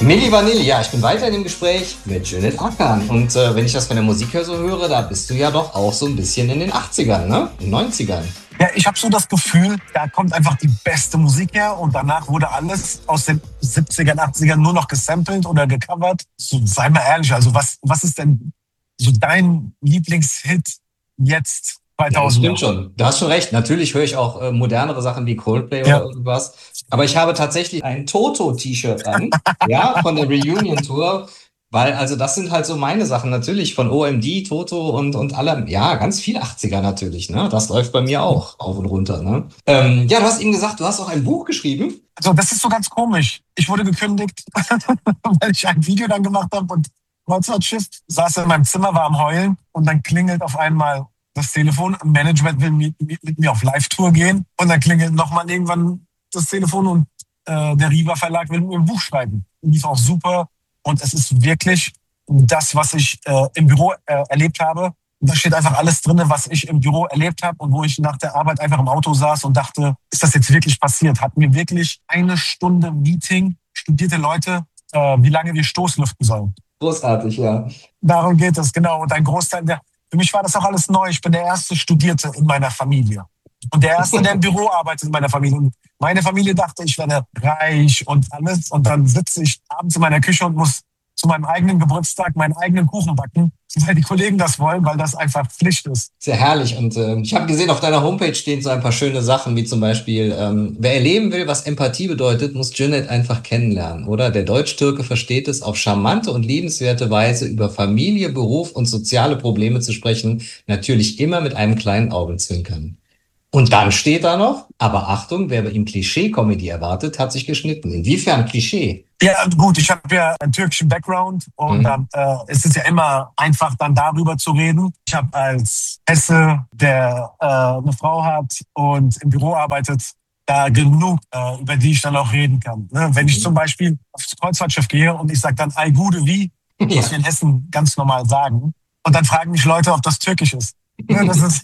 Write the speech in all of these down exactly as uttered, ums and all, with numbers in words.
Milli Vanilli, ja, ich bin weiterhin im Gespräch mit Cüneyt Arkhan. Und äh, wenn ich das von der Musik her so höre, da bist du ja doch auch so ein bisschen in den achtzigern, ne? In den neunzigern. Ja, ich habe so das Gefühl, da kommt einfach die beste Musik her und danach wurde alles aus den siebzigern, achtzigern nur noch gesampelt oder gecovert. So, sei mal ehrlich, also was, was ist denn so dein Lieblingshit jetzt? Ja, das stimmt schon. Du hast schon recht. Natürlich höre ich auch äh, modernere Sachen wie Coldplay Ja. oder irgendwas. Aber ich habe tatsächlich ein Toto-T-Shirt an, ja, von der Reunion-Tour. Weil, also das sind halt so meine Sachen natürlich von O M D, Toto und, und allem. Ja, ganz viel achtziger natürlich, ne? Das läuft bei mir auch auf und runter, ne? Ähm, ja, du hast eben gesagt, du hast auch ein Buch geschrieben. Also das ist so ganz komisch. Ich wurde gekündigt, weil ich ein Video dann gemacht habe und Kreuzfahrtschiff saß in meinem Zimmer, war am Heulen und dann klingelt auf einmal das Telefon. Management will mit, mit, mit mir auf Live-Tour gehen und dann klingelt nochmal irgendwann das Telefon und äh, der Riva Verlag will mir ein Buch schreiben. Lief auch super und es ist wirklich das, was ich äh, im Büro äh, erlebt habe. Da steht einfach alles drin, was ich im Büro erlebt habe und wo ich nach der Arbeit einfach im Auto saß und dachte, ist das jetzt wirklich passiert? Hatten wir wirklich eine Stunde Meeting, studierte Leute, äh, wie lange wir Stoßlüften sollen. Großartig, ja. Darum geht es, genau. Und ein Großteil der, für mich war das auch alles neu. Ich bin der erste Studierte in meiner Familie. Und der erste, der im Büro arbeitet in meiner Familie. Und meine Familie dachte, ich werde reich und alles. Und dann sitze ich abends in meiner Küche und muss zu meinem eigenen Geburtstag meinen eigenen Kuchen backen, weil die Kollegen das wollen, weil das einfach Pflicht ist. Sehr herrlich. Und äh, ich habe gesehen, auf deiner Homepage stehen so ein paar schöne Sachen, wie zum Beispiel, ähm, wer erleben will, was Empathie bedeutet, muss Cüneyt einfach kennenlernen, oder? Der Deutsch-Türke versteht es, auf charmante und liebenswerte Weise über Familie, Beruf und soziale Probleme zu sprechen, natürlich immer mit einem kleinen Augenzwinkern. Und dann steht da noch, aber Achtung, wer bei ihm Klischee-Comedy erwartet, hat sich geschnitten. Inwiefern Klischee? Ja, gut, ich habe ja einen türkischen Background und Mhm. dann äh, ist es ja immer einfach, dann darüber zu reden. Ich habe als Hesse, der äh, eine Frau hat und im Büro arbeitet, da genug, äh, über die ich dann auch reden kann. Ne? Wenn ich zum Beispiel aufs Kreuzfahrtschiff gehe und ich sage dann Ay Gude wie, Ja. was wir in Hessen ganz normal sagen, und dann fragen mich Leute, ob das türkisch ist. Ne, das ist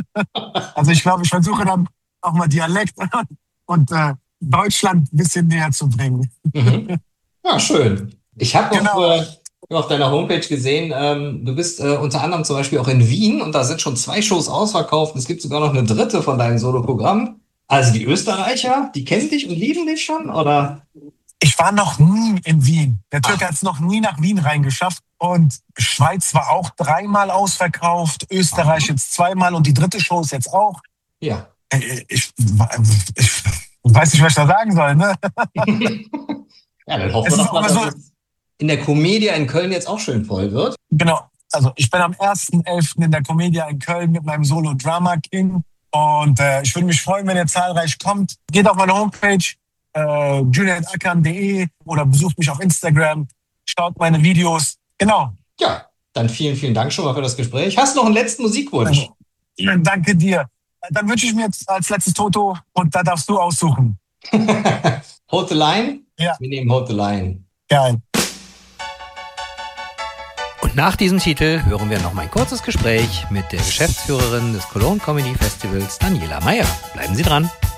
also ich glaube, ich versuche dann auch mal Dialekt und äh, Deutschland ein bisschen näher zu bringen. Mhm. Ja, schön. Ich habe Genau. auf, äh, auf deiner Homepage gesehen, ähm, du bist äh, unter anderem zum Beispiel auch in Wien und da sind schon zwei Shows ausverkauft. Es gibt sogar noch eine dritte von deinem Soloprogramm. Also die Österreicher, die kennen dich und lieben dich schon, oder? Ich war noch nie in Wien. Der Türke hat es noch nie nach Wien reingeschafft. Und Schweiz war auch dreimal ausverkauft, Österreich jetzt zweimal und die dritte Show ist jetzt auch. Ja. Äh, Ich, ich weiß nicht, was ich da sagen soll. Ne? Ja, dann hoffen Es wir ist doch mal, immer dass so- es in der Comedia in Köln jetzt auch schön voll wird. Genau. Also ich bin am ersten elften in der Comedia in Köln mit meinem Solo Drama King. Und äh, ich würde mich freuen, wenn ihr zahlreich kommt. Geht auf meine Homepage, äh, cüneyt arkhan punkt de oder besucht mich auf Instagram. Schaut meine Videos. Genau. Ja, dann vielen, vielen Dank schon mal für das Gespräch. Hast du noch einen letzten Musikwunsch? Ja, danke dir. Dann wünsche ich mir jetzt als letztes Toto und da darfst du aussuchen. Hold the Line? Ja. Wir nehmen Hold the Line. Geil. Und nach diesem Titel hören wir noch mal ein kurzes Gespräch mit der Geschäftsführerin des Cologne Comedy Festivals, Daniela Meyer. Bleiben Sie dran.